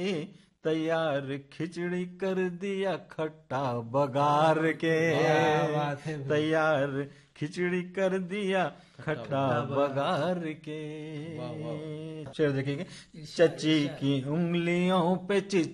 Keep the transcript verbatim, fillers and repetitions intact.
तैयार खिचड़ी कर दिया खट्टा बघार के, तैयार खिचड़ी कर दिया खट्टा बघार के। शेर देखेंगे, चची की उंगलियों पे